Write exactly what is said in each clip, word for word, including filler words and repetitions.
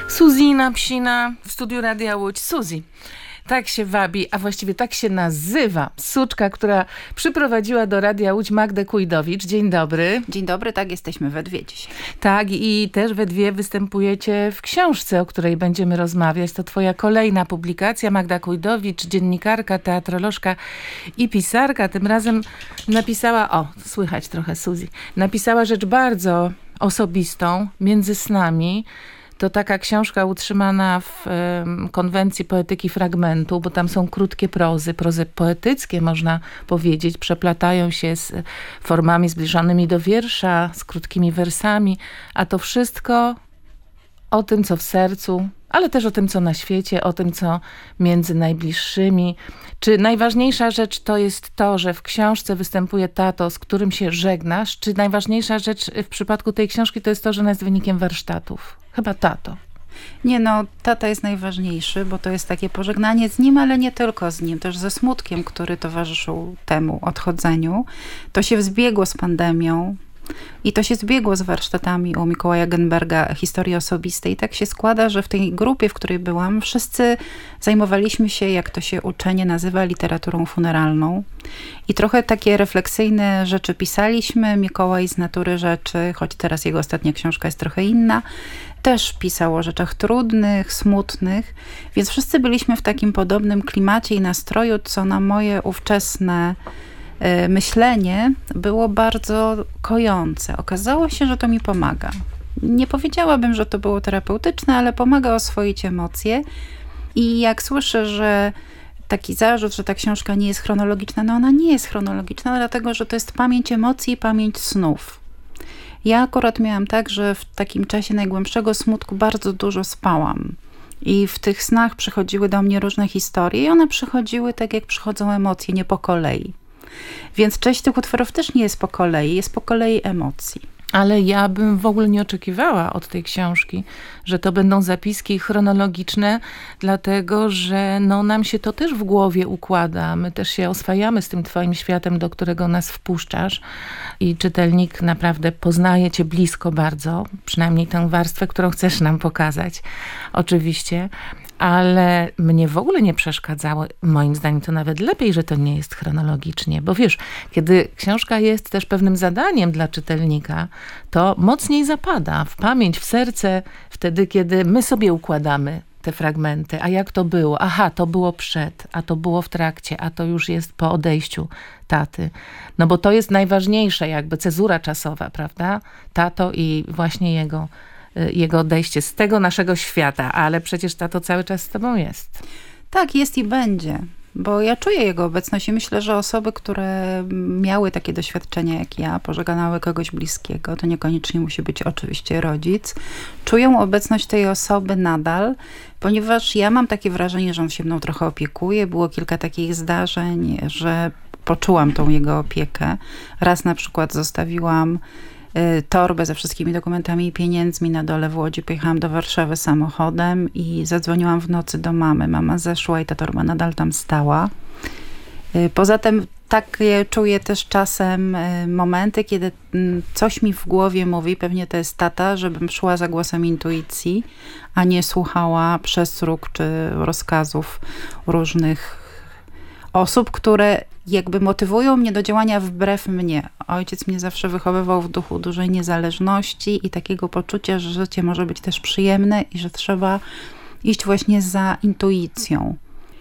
Suzina Psina w studiu Radia Łódź. Suzi. Tak się wabi, a właściwie tak się nazywa suczka, która przyprowadziła do Radia Łódź Magdę Kujdowicz. Dzień dobry. Dzień dobry, tak, jesteśmy we dwie dzisiaj. Tak, i też we dwie występujecie w książce, o której będziemy rozmawiać. To twoja kolejna publikacja. Magda Kujdowicz, dziennikarka, teatrolożka i pisarka. Tym razem napisała, o, słychać trochę Suzi, napisała rzecz bardzo osobistą, Między snami. To taka książka utrzymana w um, konwencji poetyki fragmentu, bo tam są krótkie prozy, prozy poetyckie można powiedzieć, przeplatają się z formami zbliżonymi do wiersza, z krótkimi wersami, a to wszystko o tym, co w sercu, ale też o tym, co na świecie, o tym, co między najbliższymi. Czy najważniejsza rzecz to jest to, że w książce występuje tato, z którym się żegnasz? Czy najważniejsza rzecz w przypadku tej książki to jest to, że ona jest wynikiem warsztatów? Chyba tato. Nie no, tata jest najważniejszy, bo to jest takie pożegnanie z nim, ale nie tylko z nim, też ze smutkiem, który towarzyszył temu odchodzeniu. To się zbiegło z pandemią i to się zbiegło z warsztatami u Mikołaja Genberga historii osobistej. I tak się składa, że w tej grupie, w której byłam, wszyscy zajmowaliśmy się, jak to się uczenie nazywa, literaturą funeralną. I trochę takie refleksyjne rzeczy pisaliśmy. Mikołaj z natury rzeczy, choć teraz jego ostatnia książka jest trochę inna, też pisał o rzeczach trudnych, smutnych, więc wszyscy byliśmy w takim podobnym klimacie i nastroju, co na moje ówczesne y, myślenie było bardzo kojące. Okazało się, że to mi pomaga. Nie powiedziałabym, że to było terapeutyczne, ale pomaga oswoić emocje. I jak słyszę, że taki zarzut, że ta książka nie jest chronologiczna, no ona nie jest chronologiczna, dlatego, że to jest pamięć emocji i pamięć snów. Ja akurat miałam tak, że w takim czasie najgłębszego smutku bardzo dużo spałam. I w tych snach przychodziły do mnie różne historie i one przychodziły tak, jak przychodzą emocje, nie po kolei. Więc część tych utworów też nie jest po kolei, jest po kolei emocji. Ale ja bym w ogóle nie oczekiwała od tej książki, że to będą zapiski chronologiczne, dlatego że no, nam się to też w głowie układa. My też się oswajamy z tym twoim światem, do którego nas wpuszczasz i czytelnik naprawdę poznaje cię blisko bardzo, przynajmniej tę warstwę, którą chcesz nam pokazać. Oczywiście. Ale mnie w ogóle nie przeszkadzało. Moim zdaniem to nawet lepiej, że to nie jest chronologicznie. Bo wiesz, kiedy książka jest też pewnym zadaniem dla czytelnika, to mocniej zapada w pamięć, w serce, wtedy, kiedy my sobie układamy te fragmenty. A jak to było? Aha, to było przed, a to było w trakcie, a to już jest po odejściu taty. No bo to jest najważniejsze, jakby cezura czasowa, prawda? Tato i właśnie jego jego odejście z tego naszego świata, ale przecież tato cały czas z tobą jest. Tak, jest i będzie, bo ja czuję jego obecność i myślę, że osoby, które miały takie doświadczenia jak ja, pożegnały kogoś bliskiego, to niekoniecznie musi być oczywiście rodzic, czują obecność tej osoby nadal, ponieważ ja mam takie wrażenie, że on się mną trochę opiekuje. Było kilka takich zdarzeń, że poczułam tą jego opiekę. Raz na przykład zostawiłam torbę ze wszystkimi dokumentami i pieniędzmi na dole w Łodzi. Pojechałam do Warszawy samochodem i zadzwoniłam w nocy do mamy. Mama zeszła i ta torba nadal tam stała. Poza tym takie czuję też czasem momenty, kiedy coś mi w głowie mówi, pewnie to jest tata, żebym szła za głosem intuicji, a nie słuchała przestróg czy rozkazów różnych osób, które jakby motywują mnie do działania wbrew mnie. Ojciec mnie zawsze wychowywał w duchu dużej niezależności i takiego poczucia, że życie może być też przyjemne i że trzeba iść właśnie za intuicją.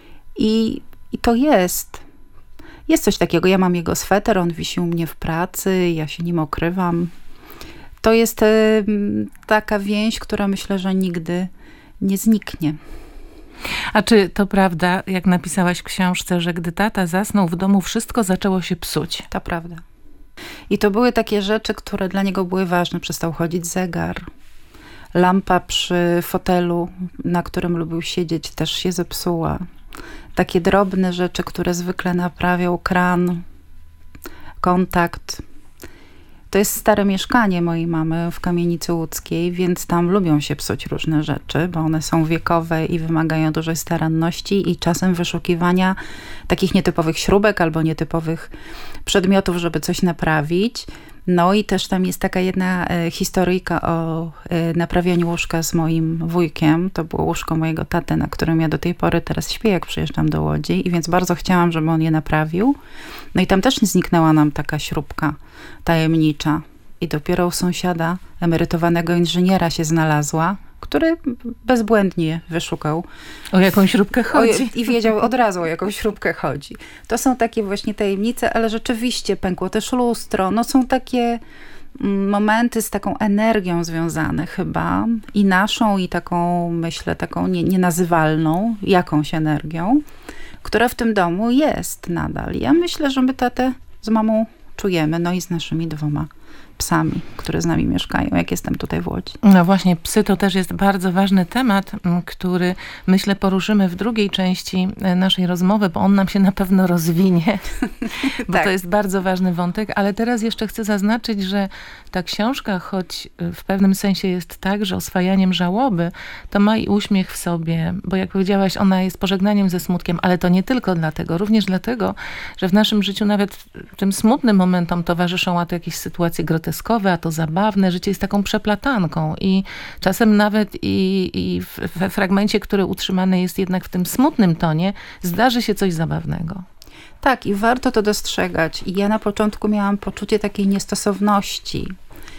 I, i to jest. Jest coś takiego. Ja mam jego sweter, on wisi u mnie w pracy, ja się nim okrywam. To jest y, taka więź, która myślę, że nigdy nie zniknie. A czy to prawda, jak napisałaś w książce, że gdy tata zasnął w domu, wszystko zaczęło się psuć? To prawda. I to były takie rzeczy, które dla niego były ważne. Przestał chodzić zegar. Lampa przy fotelu, na którym lubił siedzieć, też się zepsuła. Takie drobne rzeczy, które zwykle naprawiał, kran, kontakt. To jest stare mieszkanie mojej mamy w Kamienicy Łódzkiej, więc tam lubią się psuć różne rzeczy, bo one są wiekowe i wymagają dużej staranności i czasem wyszukiwania takich nietypowych śrubek albo nietypowych przedmiotów, żeby coś naprawić. No i też tam jest taka jedna e, historyjka o e, naprawianiu łóżka z moim wujkiem. To było łóżko mojego taty, na którym ja do tej pory teraz śpię, jak przyjeżdżam do Łodzi. I więc bardzo chciałam, żeby on je naprawił. No i tam też zniknęła nam taka śrubka tajemnicza. I dopiero u sąsiada, emerytowanego inżyniera się znalazła, który bezbłędnie wyszukał. O jaką śrubkę chodzi. O, I wiedział od razu, o jaką śrubkę chodzi. To są takie właśnie tajemnice, ale rzeczywiście pękło też lustro. No są takie momenty z taką energią związane chyba. I naszą, i taką, myślę, taką nie, nienazywalną jakąś energią, która w tym domu jest nadal. Ja myślę, że my tatę z mamą czujemy, no i z naszymi dwoma psami, które z nami mieszkają, jak jestem tutaj w Łodzi. No właśnie, psy to też jest bardzo ważny temat, który myślę poruszymy w drugiej części naszej rozmowy, bo on nam się na pewno rozwinie, bo tak. To jest bardzo ważny wątek, ale teraz jeszcze chcę zaznaczyć, że ta książka, choć w pewnym sensie jest tak, że oswajaniem żałoby, to ma i uśmiech w sobie, bo jak powiedziałaś, ona jest pożegnaniem ze smutkiem, ale to nie tylko dlatego, również dlatego, że w naszym życiu nawet tym smutnym momentom towarzyszą a to jakieś sytuacje groteskowe, a to zabawne. Życie jest taką przeplatanką i czasem nawet i, i we fragmencie, który utrzymany jest jednak w tym smutnym tonie, zdarzy się coś zabawnego. Tak, i warto to dostrzegać. I ja na początku miałam poczucie takiej niestosowności.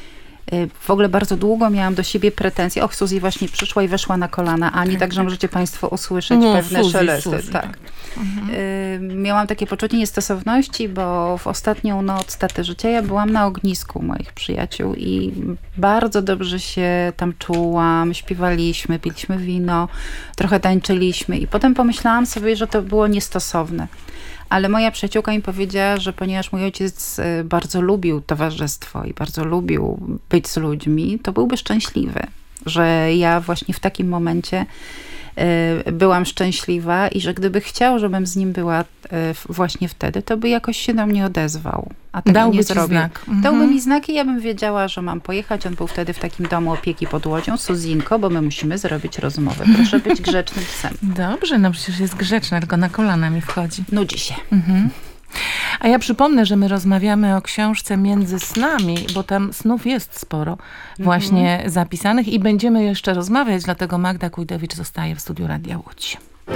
W ogóle bardzo długo miałam do siebie pretensje. Och, Suzy właśnie przyszła i weszła na kolana Ani, tak. Także możecie państwo usłyszeć no, pewne Suzy, szelesty. Suzy, tak. tak. Mhm. Y, miałam takie poczucie niestosowności, bo w ostatnią noc taty życia ja byłam na ognisku moich przyjaciół i bardzo dobrze się tam czułam. Śpiewaliśmy, piliśmy wino, trochę tańczyliśmy i potem pomyślałam sobie, że to było niestosowne. Ale moja przyjaciółka mi powiedziała, że ponieważ mój ojciec bardzo lubił towarzystwo i bardzo lubił być z ludźmi, to byłby szczęśliwy, że ja właśnie w takim momencie byłam szczęśliwa i że gdyby chciał, żebym z nim była właśnie wtedy, to by jakoś się do mnie odezwał. A tego Dałby nie ci zrobił. Znak. Mhm. Dałby mi znak i ja bym wiedziała, że mam pojechać. On był wtedy w takim domu opieki pod Łodzią. Suzinko, bo my musimy zrobić rozmowę. Proszę być grzecznym psem. Dobrze, no przecież jest grzeczna, tylko na kolana mi wchodzi. Nudzi się. Mhm. A ja przypomnę, że my rozmawiamy o książce Między snami, bo tam snów jest sporo właśnie mhm. zapisanych i będziemy jeszcze rozmawiać, dlatego Magda Kujdewicz zostaje w studiu Radia Łódź.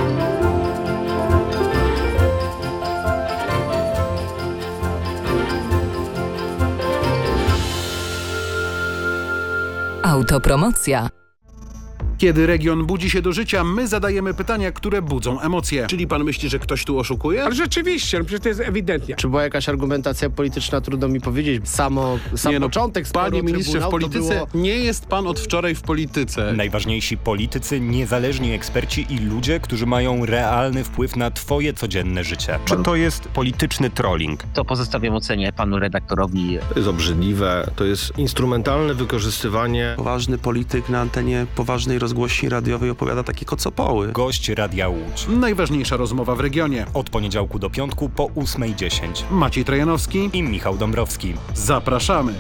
Autopromocja. Kiedy region budzi się do życia, my zadajemy pytania, które budzą emocje. Czyli pan myśli, że ktoś tu oszukuje? Ale rzeczywiście, no przecież to jest ewidentnie. Czy była jakaś argumentacja polityczna, trudno mi powiedzieć. Samo, sam nie no, początek sporu, panie ministrze, w polityce było... nie jest pan od wczoraj w polityce. Najważniejsi politycy, niezależni eksperci i ludzie, którzy mają realny wpływ na twoje codzienne życie. Czy to jest polityczny trolling? To pozostawiam ocenie panu redaktorowi. To jest obrzydliwe, to jest instrumentalne wykorzystywanie. Poważny polityk na antenie poważnej rozgłośni radiowej opowiada takie kocopoły. Gość Radia Łódź. Najważniejsza rozmowa w regionie. Od poniedziałku do piątku po ósmej dziesięć. Maciej Trojanowski i Michał Dąbrowski. Zapraszamy.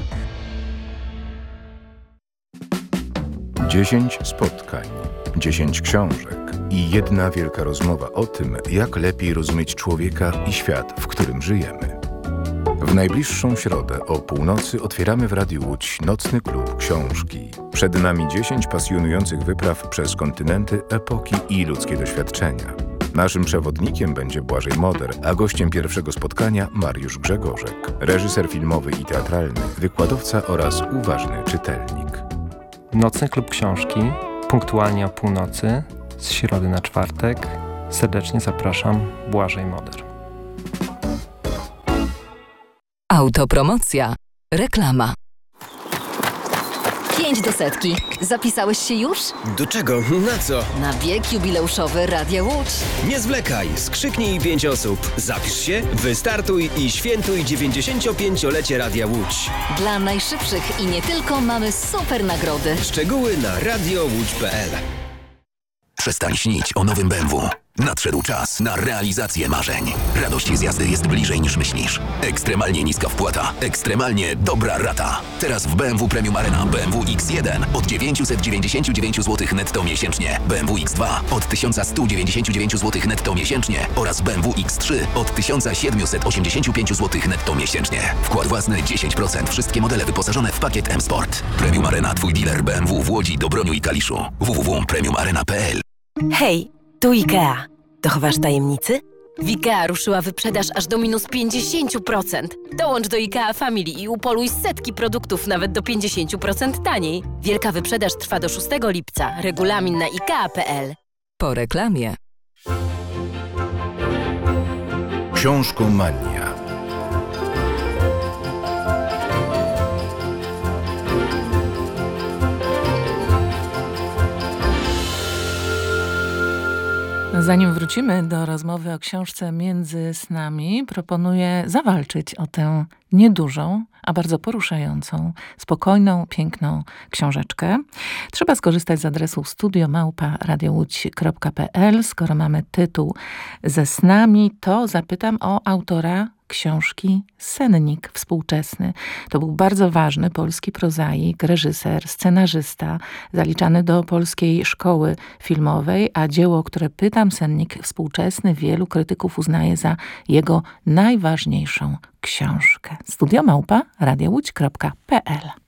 Dziesięć spotkań, dziesięć książek i jedna wielka rozmowa o tym, jak lepiej rozumieć człowieka i świat, w którym żyjemy. W najbliższą środę o północy otwieramy w Radiu Łódź Nocny Klub Książki. Przed nami dziesięć pasjonujących wypraw przez kontynenty, epoki i ludzkie doświadczenia. Naszym przewodnikiem będzie Błażej Moder, a gościem pierwszego spotkania Mariusz Grzegorzek, reżyser filmowy i teatralny, wykładowca oraz uważny czytelnik. Nocny Klub Książki, punktualnie o północy, z środy na czwartek. Serdecznie zapraszam, Błażej Moder. Autopromocja. Reklama. Pięć do setki. Zapisałeś się już? Do czego? Na co? Na bieg jubileuszowy Radia Łódź. Nie zwlekaj, skrzyknij pięć osób. Zapisz się, wystartuj i świętuj dziewięćdziesięciopięciolecie Radia Łódź. Dla najszybszych i nie tylko mamy super nagrody. Szczegóły na radio łódź kropka p l. Przestań śnić o nowym B M W. Nadszedł czas na realizację marzeń. Radość z jazdy jest bliżej niż myślisz. Ekstremalnie niska wpłata, ekstremalnie dobra rata. Teraz w B M W Premium Arena B M W X jeden od dziewięćset dziewięćdziesiąt dziewięć złotych netto miesięcznie, B M W X dwa od tysiąc sto dziewięćdziesiąt dziewięć złotych netto miesięcznie oraz B M W X trzy od tysiąc siedemset osiemdziesiąt pięć złotych netto miesięcznie. Wkład własny dziesięć procent. Wszystkie modele wyposażone w pakiet M-Sport. Premium Arena, twój dealer B M W w Łodzi, Dobroniu i Kaliszu. w w w kropka premium arena kropka p l. Hej, tu IKEA. Dochowasz tajemnicy? W IKEA ruszyła wyprzedaż aż do minus pięćdziesiąt procent. Dołącz do IKEA Family i upoluj setki produktów nawet do pięćdziesiąt procent taniej. Wielka wyprzedaż trwa do szóstego lipca. Regulamin na ikea kropka p l. Po reklamie. Książkomania. Zanim wrócimy do rozmowy o książce Między snami, proponuję zawalczyć o tę niedużą, a bardzo poruszającą, spokojną, piękną książeczkę. Trzeba skorzystać z adresu studio małpa radiołódź kropka p l. Skoro mamy tytuł Ze snami, to zapytam o autora książki Sennik współczesny. To był bardzo ważny polski prozaik, reżyser, scenarzysta, zaliczany do polskiej szkoły filmowej, a dzieło, które pytam, Sennik współczesny, wielu krytyków uznaje za jego najważniejszą książkę. studio małpa radiołódź kropka p l.